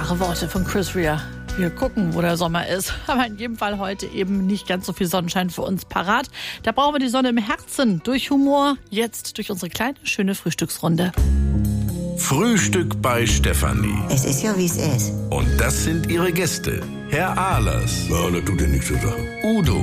Klare Worte von Chris Rea. Wir gucken, wo der Sommer ist. Aber in jedem Fall heute eben nicht ganz so viel Sonnenschein für uns parat. Da brauchen wir die Sonne im Herzen. Durch Humor, jetzt durch unsere kleine, schöne Frühstücksrunde. Frühstück bei Stefanie. Es ist ja, wie es ist. Und das sind ihre Gäste. Herr Ahlers. Ja, das tut dir nichts zu sagen. Udo.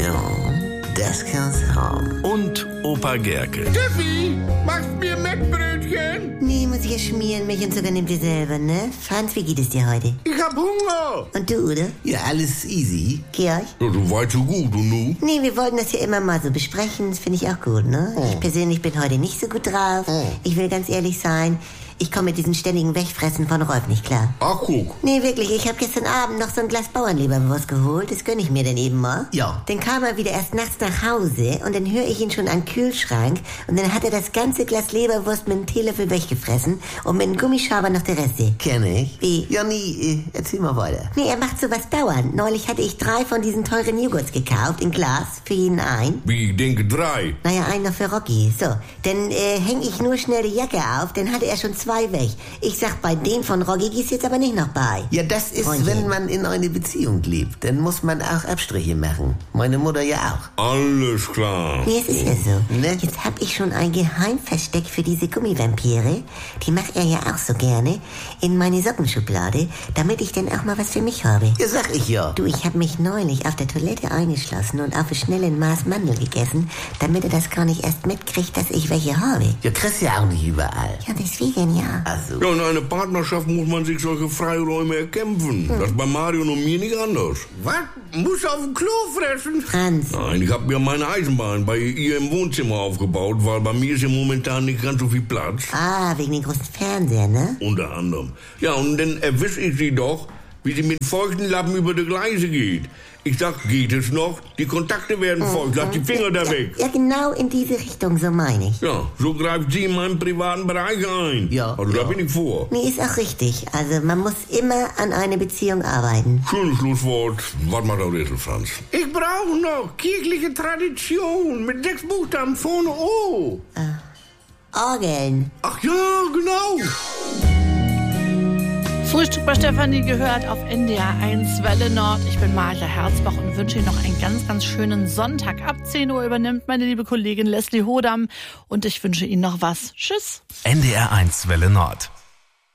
Ja, das kann's haben. Und Opa Gerke. Steffi, machst mir Mettbrötchen? Nee, muss ich ja schmieren. Milch und Zucker nimmt ihr selber, ne? Franz, wie geht es dir heute? Ich hab Hunger. Und du, Udo? Ja, alles easy. Georg? Ja, so weit, so gut. Und nu? Nee, wir wollten das ja immer mal so besprechen. Das finde ich auch gut, ne? Ich persönlich bin heute nicht so gut drauf. Ich will ganz ehrlich sein. Ich komme mit diesem ständigen Wegfressen von Rolf nicht klar. Ach, guck. Nee, wirklich, ich habe gestern Abend noch so ein Glas Bauernleberwurst geholt. Das gönn ich mir dann eben mal. Ja. Dann kam er wieder erst nachts nach Hause und dann höre ich ihn schon am Kühlschrank und dann hat er das ganze Glas Leberwurst mit einem Teelöffel weggefressen und mit einem Gummischaber noch der Reste. Kenne ich. Wie? Ja, nee, erzähl mal weiter. Nee, er macht sowas dauernd. Neulich hatte ich 3 von diesen teuren Joghurts gekauft, in Glas, für jeden ein. Wie, ich denke 3. Naja, einen noch für Rocky. So, dann häng ich nur schnell die Jacke auf, dann hatte er schon 2 weg. Ich sag, bei dem von Rocky gehst jetzt aber nicht noch bei. Ja, das ist, Freundchen. wenn man in eine Beziehung lebt. Dann muss man auch Abstriche machen. Meine Mutter ja auch. Alles klar. Nee, es ist ja so. Ne? Jetzt hab ich schon ein Geheimversteck für diese Gummivampire. Die macht er ja auch so gerne. In meine Sockenschublade, damit ich dann auch mal was für mich habe. Ja, sag ich ja. Du, ich hab mich neulich auf der Toilette eingeschlossen und auf schnell ein Maß Mandel gegessen, damit er das gar nicht erst mitkriegt, dass ich welche habe. Ja, kriegst ja auch nicht überall. Ja, deswegen ja. Also. Ja, in einer Partnerschaft muss man sich solche Freiräume erkämpfen. Das ist bei Mario und mir nicht anders. Was? Muss auf dem Klo fressen? Franz. Nein, ich habe mir meine Eisenbahn bei ihr im Wohnzimmer aufgebaut, weil bei mir ist ja momentan nicht ganz so viel Platz. Ah, wegen den großen Fernseher, ne? Unter anderem. Ja, und dann erwische ich sie doch, wie sie mit feuchten Lappen über die Gleise geht. Ich sag, geht es noch? Die Kontakte werden feucht, lass die Finger da weg. Ja, genau in diese Richtung, so meine ich. Ja, so greift sie in meinen privaten Bereich ein. Ja, Also da ja. bin ich vor. Nee, ist auch richtig. Also man muss immer an eine Beziehung arbeiten. Schönes Schlusswort. Was macht der Rätsel, Franz? Ich brauche noch kirchliche Tradition mit 6 Buchstaben vorne O. Orgeln. Ach ja, genau. Frühstück bei Stefanie gehört auf NDR 1 Welle Nord. Ich bin Maja Herzbach und wünsche Ihnen noch einen ganz, ganz schönen Sonntag. Ab 10 Uhr übernimmt meine liebe Kollegin Leslie Hodam und ich wünsche Ihnen noch was. Tschüss. NDR 1 Welle Nord.